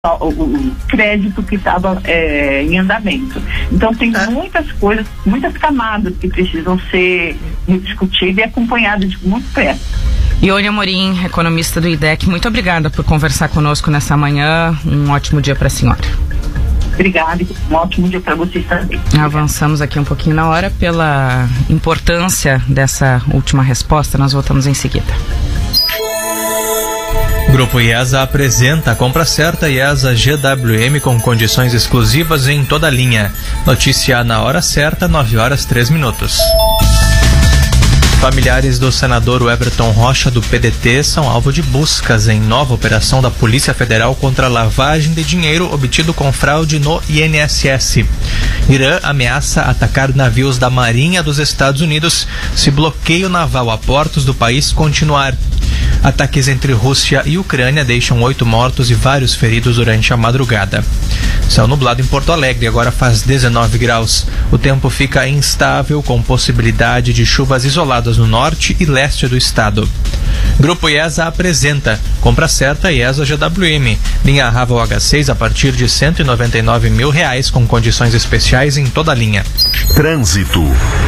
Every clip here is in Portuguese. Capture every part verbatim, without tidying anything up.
o, o crédito que estava é, em andamento. Então tem é. muitas coisas, muitas camadas que precisam ser discutidas e acompanhadas de muito perto. Ione Amorim, economista do I D E C, muito obrigada por conversar conosco nessa manhã. Um ótimo dia para a senhora. Obrigada, um ótimo dia para vocês também. Avançamos aqui um pouquinho na hora pela importância dessa última resposta. Nós voltamos em seguida. Grupo IESA apresenta a compra certa IESA G W M com condições exclusivas em toda a linha. Notícia na hora certa, nove horas três minutos. Familiares do senador Everton Rocha, do P D T, são alvo de buscas em nova operação da Polícia Federal contra a lavagem de dinheiro obtido com fraude no I N S S. Irã ameaça atacar navios da Marinha dos Estados Unidos se bloqueio naval a portos do país continuar. Ataques entre Rússia e Ucrânia deixam oito mortos e vários feridos durante a madrugada. Céu nublado em Porto Alegre, agora faz dezenove graus. O tempo fica instável, com possibilidade de chuvas isoladas no norte e leste do estado. Grupo IESA apresenta compra certa IESA G W M. Linha Raval H seis a partir de cento e noventa e nove mil reais, com condições especiais em toda a linha. Trânsito.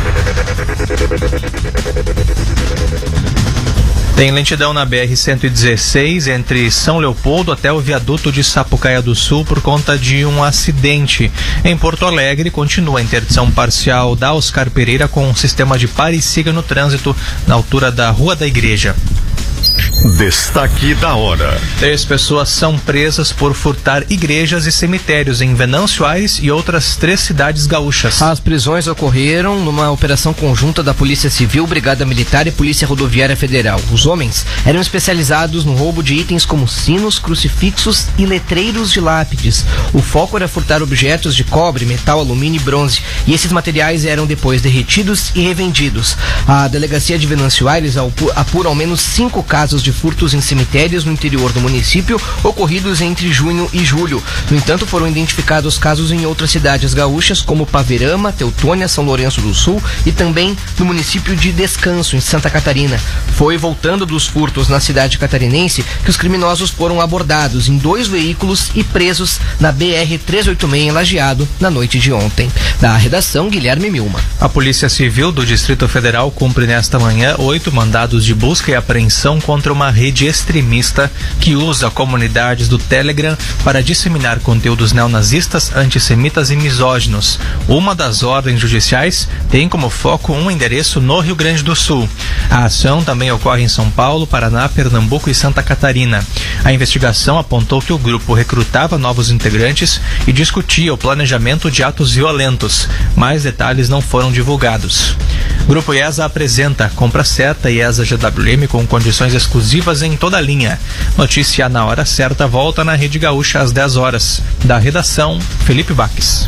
Tem lentidão na B R cento e dezesseis entre São Leopoldo até o viaduto de Sapucaia do Sul por conta de um acidente. Em Porto Alegre, continua a interdição parcial da Oscar Pereira com um sistema de pare e siga no trânsito na altura da Rua da Igreja. Destaque da hora. Três pessoas são presas por furtar igrejas e cemitérios em Venâncio Aires e outras três cidades gaúchas. As prisões ocorreram numa operação conjunta da Polícia Civil, Brigada Militar e Polícia Rodoviária Federal. Os homens eram especializados no roubo de itens como sinos, crucifixos e letreiros de lápides. O foco era furtar objetos de cobre, metal, alumínio e bronze, e esses materiais eram depois derretidos e revendidos. A Delegacia de Venâncio Aires apura ao menos cinco casos de furtos em cemitérios no interior do município, ocorridos entre junho e julho. No entanto, foram identificados casos em outras cidades gaúchas, como Paverama, Teutônia, São Lourenço do Sul e também no município de Descanso, em Santa Catarina. Foi voltando dos furtos na cidade catarinense que os criminosos foram abordados em dois veículos e presos na B R trezentos e oitenta e seis em Lajeado na noite de ontem. Da redação, Guilherme Milma. A Polícia Civil do Distrito Federal cumpre nesta manhã oito mandados de busca e apreensão contra uma rede extremista que usa comunidades do Telegram para disseminar conteúdos neonazistas, antissemitas e misóginos. Uma das ordens judiciais tem como foco um endereço no Rio Grande do Sul. A ação também ocorre em São Paulo, Paraná, Pernambuco e Santa Catarina. A investigação apontou que o grupo recrutava novos integrantes e discutia o planejamento de atos violentos. Mais detalhes não foram divulgados. Grupo IESA apresenta compra certa IESA G W M com condições exclusivas em toda a linha. Notícia na hora certa volta na Rede Gaúcha às dez horas. Da redação, Felipe Baques.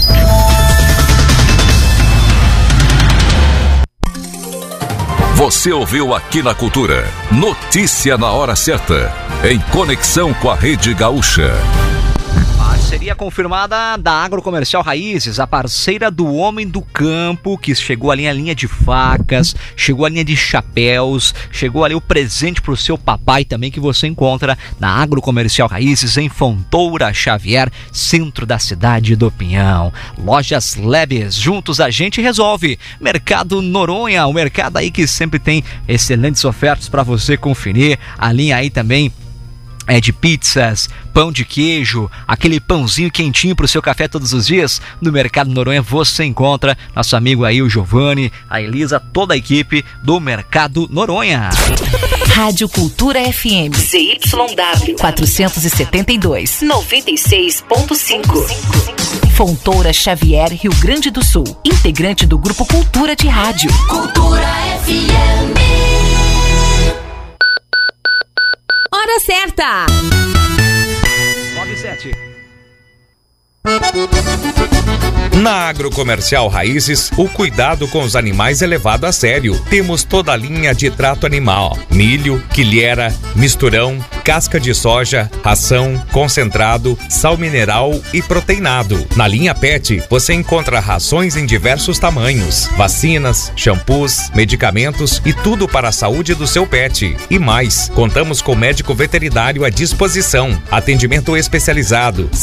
Você ouviu aqui na Cultura. Notícia na hora certa. Em conexão com a Rede Gaúcha. Parceria confirmada da Agrocomercial Raízes, a parceira do homem do campo, que chegou ali a linha de facas, chegou a linha de chapéus, chegou ali o presente para o seu papai também, que você encontra na Agrocomercial Raízes, em Fontoura Xavier, centro da cidade do Pinhão. Lojas Leves, juntos a gente resolve. Mercado Noronha, o mercado aí que sempre tem excelentes ofertas para você conferir. A linha aí também é de pizzas, pão de queijo, aquele pãozinho quentinho para o seu café todos os dias. No Mercado Noronha você encontra nosso amigo aí, o Giovanni, a Elisa, toda a equipe do Mercado Noronha. Rádio Cultura F M Z Y W quatrocentos e setenta e dois, noventa e seis ponto cinco. Fontoura Xavier, Rio Grande do Sul. Integrante do Grupo Cultura de Rádio. Cultura F M. Hora certa! nove e sete. Na Agrocomercial Raízes, o cuidado com os animais é levado a sério. Temos toda a linha de trato animal: milho, quilhera, misturão, casca de soja, ração, concentrado, sal mineral e proteinado. Na linha Pet, você encontra rações em diversos tamanhos, vacinas, shampoos, medicamentos e tudo para a saúde do seu pet. E mais, contamos com médico veterinário à disposição, atendimento especializado,